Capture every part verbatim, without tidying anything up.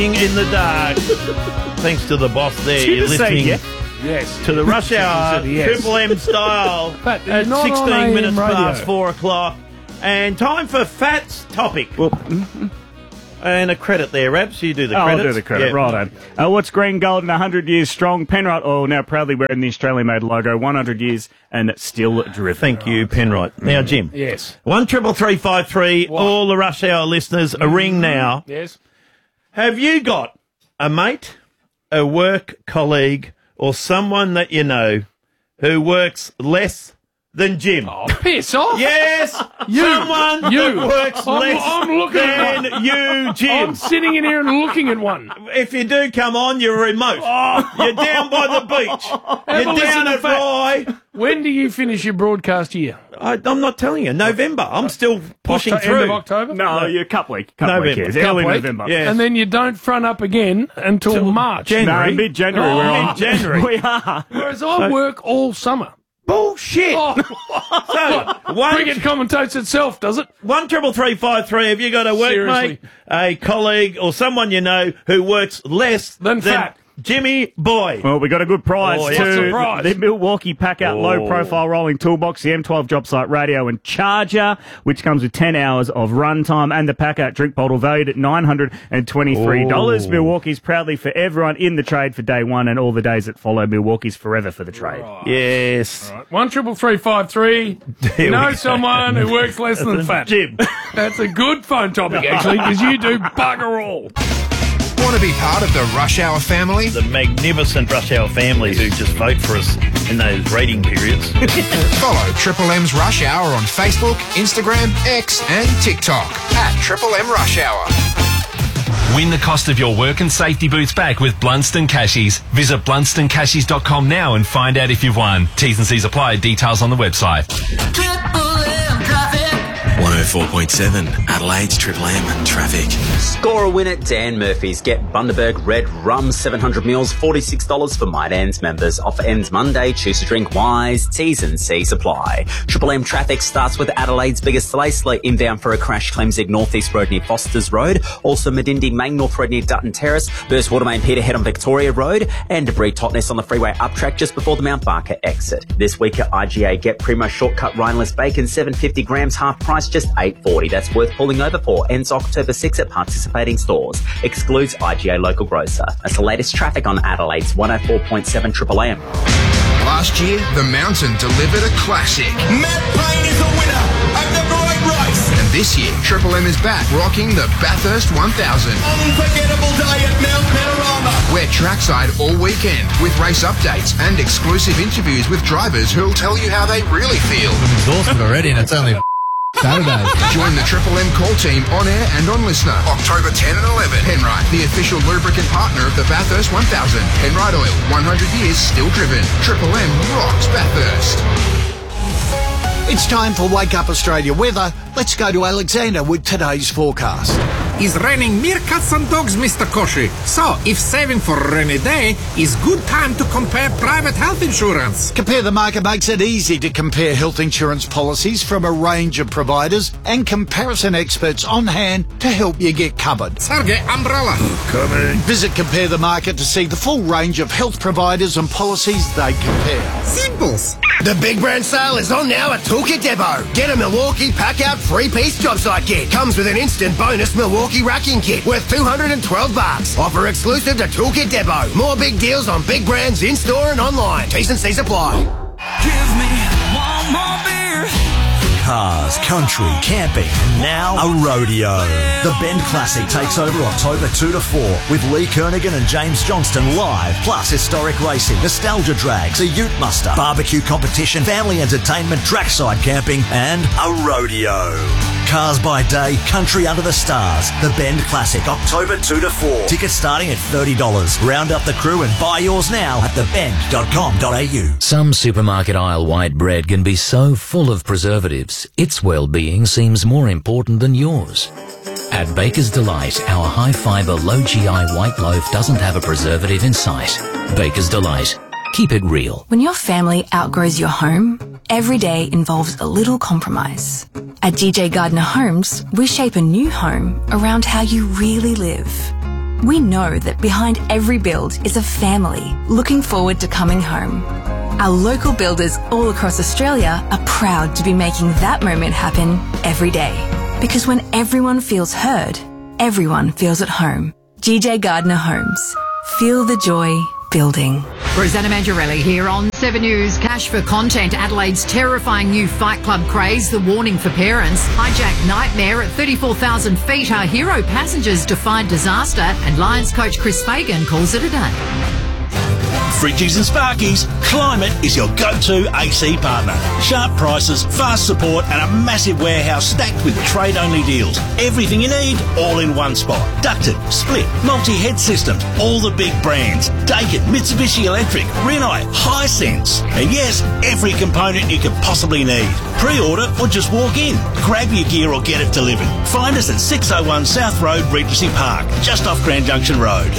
in the dark. Thanks to the boss there. You're listening yeah? Yes. to the Rush Hour Yes. Triple M style But at not on A sixteen M minutes radio. past four o'clock. And time for Fat's topic. Well, And a credit there, Raps. You do the Oh, I'll credits. do the credit. Yeah. Right on. Uh, what's green, gold, and one hundred years strong? Penrite Oil now proudly wearing the Australian-made logo, one hundred years and still driven. Thank you, Penrite. Now, Jim. Yes. One triple three five three. What? All the Rush Hour listeners, a ring now. Yes. Have you got a mate, a work colleague, or someone that you know who works less than Jim? Oh, piss off. Yes, You. someone You. that works I'm- less I'm looking at than you, Jim. I'm sitting in here and looking at one. If you do come on, you're remote. You're down by the beach. Have a You're listen down to at Fat. Rye. When do you finish your broadcast year? I, I'm not telling you. November. I'm still pushing Octo- through. End of October? No, you're a couple week, couple November. week years. Couple Early week? November. Yeah. And then you don't front up again until Till March. January. No, mid-January. Oh, we're on. mid-January. We are. Whereas I work all summer. Bullshit. Oh, So, one, cricket commentates itself, does it? one triple three five three. Have you got a workmate, Seriously. a colleague, or someone you know who works less Than Fat. Jimmy Boy? Well, we got a good prize Oh, yeah. too. What's the prize? The Milwaukee Pack-Out Oh. low-profile rolling toolbox, the M twelve job site radio and charger, which comes with ten hours of runtime, and the Pack-Out drink bottle valued at nine hundred twenty-three dollars. Oh. Milwaukee's proudly for everyone in the trade for day one and all the days that follow. Milwaukee's forever for the trade. Yes. One triple three five three. Here You we know go. someone who works less than Fat. Jim. That's a good phone topic, actually, because you do bugger all. Want to be part of the Rush Hour family? The magnificent Rush Hour family who just vote for us in those rating periods. Follow Triple M's Rush Hour on Facebook, Instagram, X, and TikTok at Triple M Rush Hour. Win the cost of your work and safety boots back with Blunston Cashies. Visit blunston cashies dot com now and find out if you've won. T's and C's apply. Details on the website. one oh four point seven Adelaide's Triple M traffic. Score a win at Dan Murphy's. Get Bundaberg Red Rum seven hundred mils, forty-six dollars for My Dan's members. Offer ends Monday. Choose to drink wise. T's and C's apply. Triple M traffic starts with Adelaide's biggest delay. Slate inbound for a crash. Clemzig North East Road near Foster's Road. Also Medindi Main North Road near Dutton Terrace. Burst Watermain Peterhead on Victoria Road. And Debris Totness on the freeway uptrack just before the Mount Barker exit. This week at I G A, get Primo Shortcut Rhineless Bacon, seven hundred fifty grams, half price, just eight forty. That's worth pulling over for. Ends October sixth at participating stores. Excludes I G A local grocer. That's the latest traffic on Adelaide's one oh four point seven Triple M. Last year, the Mountain delivered a classic. Matt Payne is a winner of the Bright Race. And this year, Triple M is back rocking the Bathurst one thousand. Unforgettable day at Mount Panorama. We're trackside all weekend with race updates and exclusive interviews with drivers who'll tell you how they really feel. Exhausted already, and it's only Saturday. Join the Triple M call team on air and on listener. October tenth and eleventh. Penrite, the official lubricant partner of the Bathurst one thousand. Penrite Oil, one hundred years still driven. Triple M rocks Bathurst. It's time for Wake Up Australia weather. Let's go to Alexander with today's forecast. It's raining meerkats and dogs, Mister Koshi. So, if saving for a rainy day is good time to compare private health insurance. Compare the Market makes it easy to compare health insurance policies from a range of providers and comparison experts on hand to help you get covered. Sergey Umbrella. Coming. Visit Compare the Market to see the full range of health providers and policies they compare. Simples. The big brand sale is on now at Toolkit Depot. Get a Milwaukee Pack-Out three-piece job site kit. Comes with an instant bonus Milwaukee racking kit worth two hundred twelve bucks. Offer exclusive to Toolkit Depot. More big deals on big brands in-store and online. T's and C's apply. Give me one more beer. Cars, country, camping, and now a rodeo. The Bend Classic takes over October second to fourth with Lee Kernaghan and James Johnston live, plus historic racing, nostalgia drags, a ute muster, barbecue competition, family entertainment, trackside camping, and a rodeo. Cars by day, country under the stars. The Bend Classic, October second to fourth. Tickets starting at thirty dollars. Round up the crew and buy yours now at the bend dot com dot a u. Some supermarket aisle white bread can be so full of preservatives, its well-being seems more important than yours. At Baker's Delight, our high-fibre, low-G I white loaf doesn't have a preservative in sight. Baker's Delight. Keep it real. When your family outgrows your home, every day involves a little compromise. At D J Gardner Homes, we shape a new home around how you really live. We know that behind every build is a family looking forward to coming home. Our local builders all across Australia are proud to be making that moment happen every day. Because when everyone feels heard, everyone feels at home. G J Gardner Homes. Feel the joy building. Rosanna Mangiarelli here on Seven News. Cash for content. Adelaide's terrifying new Fight Club craze. The warning for parents. Hijack nightmare at thirty-four thousand feet. Our hero passengers defied disaster. And Lions coach Chris Fagan calls it a day. Fridgies and Sparkies, Climate is your go-to A C partner. Sharp prices, fast support and a massive warehouse stacked with trade-only deals. Everything you need, all in one spot. Ducted, split, multi-head systems, all the big brands. Daikin, Mitsubishi Electric, Rinnai, Hisense. And yes, every component you could possibly need. Pre-order or just walk in. Grab your gear or get it delivered. Find us at six oh one South Road, Regency Park, just off Grand Junction Road.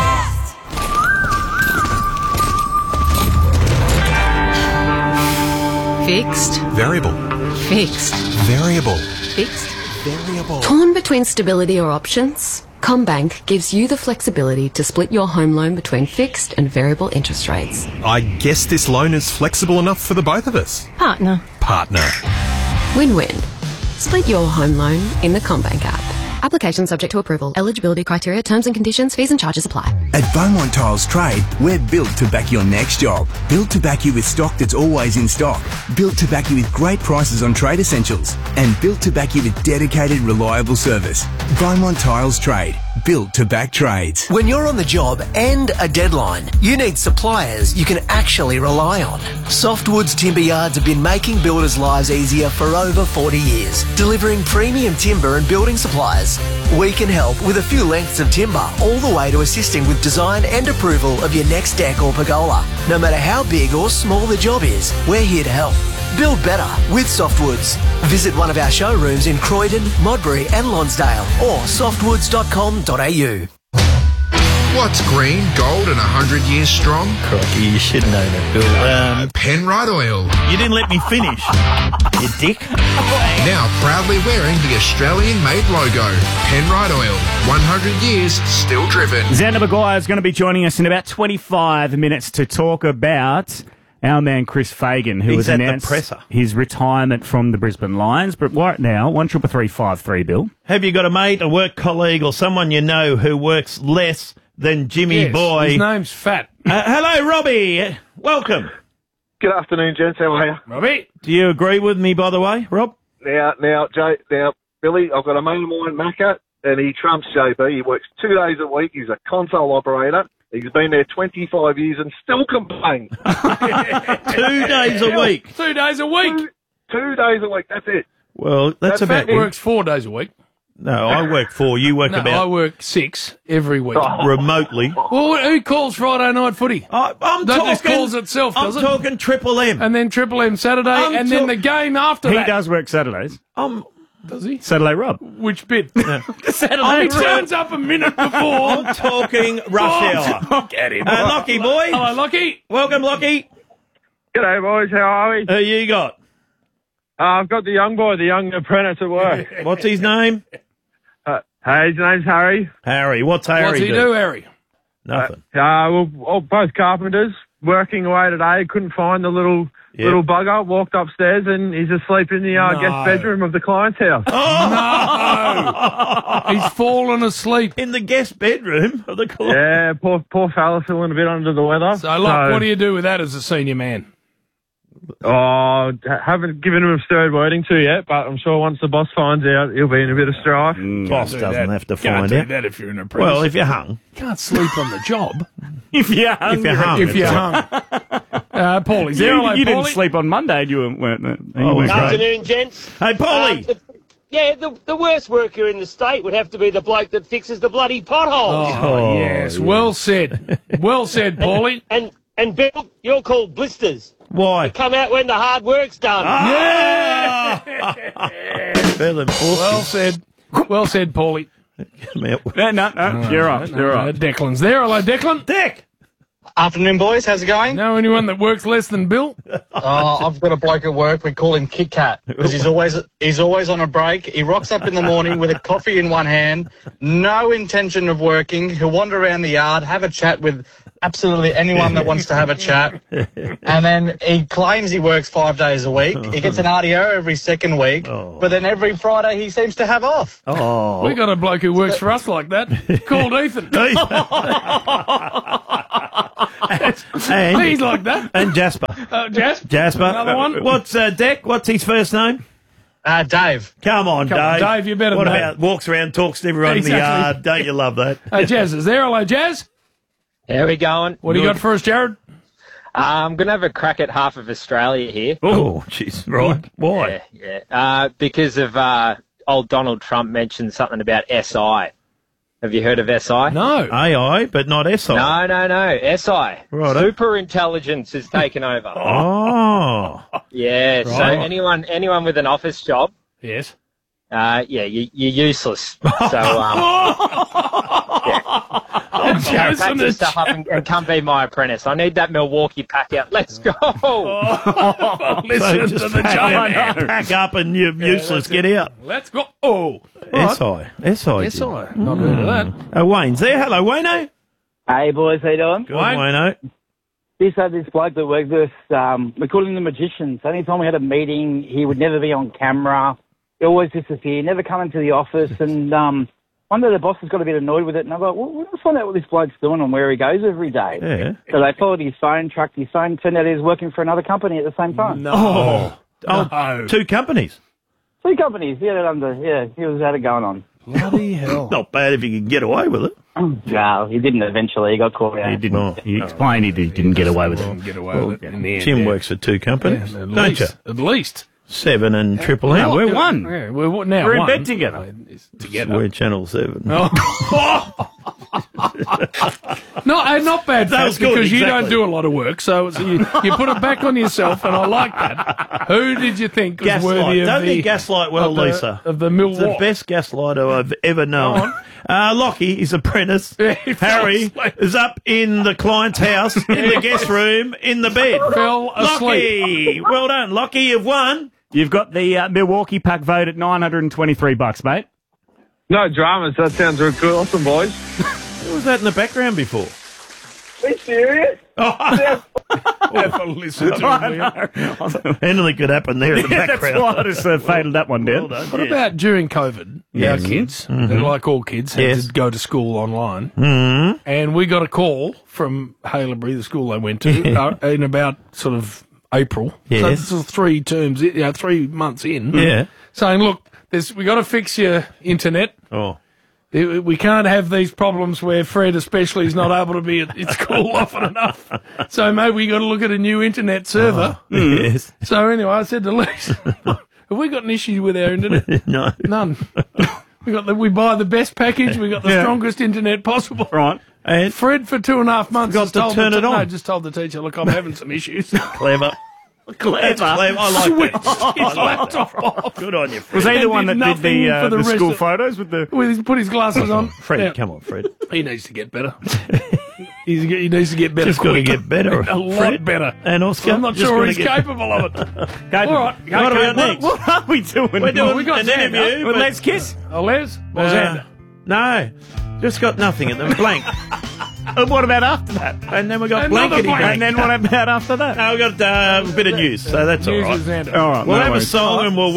Fixed. Variable. Fixed. Variable. Fixed. Variable. Torn between stability or options? CommBank gives you the flexibility to split your home loan between fixed and variable interest rates. I guess this loan is flexible enough for the both of us. Partner. Partner. Win-win. Split your home loan in the CommBank app. Application subject to approval. Eligibility criteria, terms and conditions, fees and charges apply. At Beaumont Tiles Trade, we're built to back your next job. Built to back you with stock that's always in stock. Built to back you with great prices on trade essentials. And built to back you with dedicated, reliable service. Beaumont Tiles Trade. Built to back trades. When you're on the job and a deadline, you need suppliers you can actually rely on. Softwoods Timber Yards have been making builders' lives easier for over forty years, delivering premium timber and building supplies. We can help with a few lengths of timber, all the way to assisting with design and approval of your next deck or pergola. No matter how big or small the job is, we're here to help. Build better with Softwoods. Visit one of our showrooms in Croydon, Modbury and Lonsdale or softwoods dot com dot a u. What's green, gold and one hundred years strong? Crocky, you should know that, Bill. Um, Penrite Oil. You didn't let me finish, you dick. Now proudly wearing the Australian-made logo. Penrite Oil. one hundred years, still driven. Xander Maguire is going to be joining us in about twenty-five minutes to talk about our man Chris Fagan, who He's has at the announced presser. his retirement from the Brisbane Lions. But right now, one triple three five three, Bill. Have you got a mate, a work colleague, or someone you know who works less than Jimmy Yes, Boy? his name's Fat. Uh, hello, Robbie. Welcome. Good afternoon, gents. How are you? Robbie. Do you agree with me, by the way, Rob? Now, now, Jay, now, Billy, I've got a mate of mine, Macca, and he trumps J B. He works two days a week. He's a console operator. He's been there twenty-five years and still complains. Two days a week. Two days a week. Two, two days a week. That's it. Well, that's that about Fat works four days a week. No, I work four. You work No, I about work six every week. remotely. Well, who calls Friday night footy? I, I'm that talking. just calls itself, I'm does it? talking Triple M. And then Triple M Saturday, I'm and then talk- the game after He that. does work Saturdays. Um, Does he? Saturday Rob. Which bit? Saturday He Rob. turns up a minute before. I'm talking rush hour. Look at him. Uh, Lockie boy. Hello, Lockie. Welcome, Lockie. G'day, boys. How are we? Who you got? Uh, I've got the young boy, the young apprentice at work. What's his name? uh, hey, his name's Harry. Harry. What's Harry What's he do? do, Harry? Nothing. Uh, we're all, both carpenters, working away today. Couldn't find the little Yeah. little bugger. Walked upstairs and he's asleep in the uh, No. guest bedroom of the client's house. No! He's fallen asleep. In the guest bedroom of the club. Yeah, poor poor fella feeling a bit under the weather. So, Lock, what do you do with that as a senior man? Oh, haven't given him a stirred wording to yet, but I'm sure once the boss finds out, he'll be in a bit of strife. Boss do doesn't that. have to Can't find do out. that if you're an apprentice. Well, if you're hung. You can't sleep on the job. If you're hungry. If you're hung. if you're it's- hung. Uh, Paulie, You, zero, hello, you didn't Paulie. sleep on Monday, you weren't. weren't you Oh, weren't great. great. Afternoon, gents. Hey, Paulie. Um, the- yeah, the, the worst worker in the state would have to be the bloke that fixes the bloody potholes. Oh, Oh, yes. yeah. Well said. Well said, Paulie. And and Bill, you're called blisters. Why? Come out when the hard work's done. Yeah! Fell and Well said. Well said, Paulie. No, no, no, you're right. You're Uh, right. Declan's there. Hello, Declan. Dick. Afternoon, boys. How's it going? Know anyone that works less than Bill? Oh, I've got a bloke at work. We call him Kit Kat because he's always he's always on a break. He rocks up in the morning with a coffee in one hand, no intention of working. He'll wander around the yard, have a chat with absolutely anyone that wants to have a chat, and then he claims he works five days a week. He gets an R D O every second week, but then every Friday he seems to have off. Oh, we got a bloke who works for us like that, called Ethan. and, He's like that. And Jasper. Uh, Jasper. Jasper. Another one. What's uh, Deck? What's his first name? Uh, Dave. Come on, Come on, Dave. Dave, you're better What than about that. walks around, talks to everyone Exactly. in the yard? Don't you love that? Uh, Jazz is there. Hello, Jazz. How we going? What do you got for us, Jared? Uh, I'm going to have a crack at half of Australia here. Oh, jeez. Right. Why? Yeah, yeah. Uh, because of uh, old Donald Trump mentioned something about S I. Have you heard of S I? No. A I, but not S I. No, no, no. S I. Righto. Super intelligence has taken over. Oh. Yeah, so Right. anyone anyone with an office job, Yes. uh, yeah, you, you're useless. So, um, yeah. Jason, Pack your it's- stuff up and, and come be my apprentice. I need that Milwaukee pack out. Let's go. Listen So just to the pack, giant. pack up and you're useless. that's Get out. Let's go. Oh. S I. S I. S I. Not heard of that. Uh, Wayne's there. Hello, Wayno. Hey, boys, how you doing? Good, Wayno. This had this bloke that worked with us, um, we called him the magician. So anytime we had a meeting, he would never be on camera. He always disappear, never come into the office. And um, one day the bosses got a bit annoyed with it, and I thought, well, let's find out what this bloke's doing and where he goes every day. Yeah. So they followed his phone, tracked his phone, turned out he was working for another company at the same time. Oh. Oh, No. two companies. Two companies, he had it under, yeah, he was had it going on. Bloody hell. Not bad if you could get away with it. No, he didn't eventually, he got caught out. He didn't. He explained he did- didn't get away with it. Get away with it in the end. Tim yeah. works for two companies, Yeah, at don't least, you? At least. Seven and Triple M. No, we're one. Yeah, we're what now? We're in one. bed together. Together. We're Channel Seven. Oh. no, uh, not bad, That Fats, was good, because you exactly. don't do a lot of work, so, so you, you put it back on yourself, and I like that. Who did you think was Gaslight. worthy of Don't the... think gaslight well, of the, Lisa. Of the It's the Milwaukee... best gaslighter I've ever known. Uh, Lockie, his apprentice, Yeah, he fell Harry, asleep. is up in the client's house, in the guest room, in the bed. Fell asleep. Lockie, well done. Lockie, you've won. You've got the uh, Milwaukee pack vote at nine hundred twenty-three bucks, mate. No dramas. That sounds real cool. Awesome, boys. Who was that in the background before? Are you serious? Never listen to him. Anything could happen there in the That's background. why I just uh, faded that one down. Well done, What yeah. about during COVID? Yes. Our kids, Mhm. they're like all kids, had Yes. to go to school online. Mhm. And we got a call from Haileybury, the school they went to, uh, in about sort of April. Yes. So this is three terms, in- you know, three months in. Yeah. Saying, look, there's, we got to fix your internet. Oh. It- We can't have these problems where Fred especially is not able to be at, at school often enough. So maybe we got to look at a new internet server. Oh, yes. So anyway, I said to Lisa, have we got an issue with our internet? No. None. We got the, we buy the best package. We got the Yeah. strongest internet possible. Right. And Fred for two and a half months Got has to told turn the it te- on. No, just told the teacher, look, I'm having some issues. clever. Clever. That's clever. I like Switched that. his I like laptop that. off. Good on you, Fred. Was he And the one did that did the, nothing uh, for the the rest school of- photos with the... With his, put his glasses on. Fred, Yeah. come on, Fred. He needs to get better. He's, he needs to get better. Just got to quick. get better. A lot Fred. better. And Oscar. I'm not just sure gotta he's get- capable of it. Capable. All right. What about what, next? what are we doing? We're doing we got an Xander. interview. Well, but- let's kiss. Oh, Les? What was Uh, that? No. Just got nothing at them. Blank. And what about after that? And then we got Another blankety blank. blank. And then what about after that? No, we got uh, a bit of news, so that's all News right. with Xander. All right, We'll no have a worries. song and we'll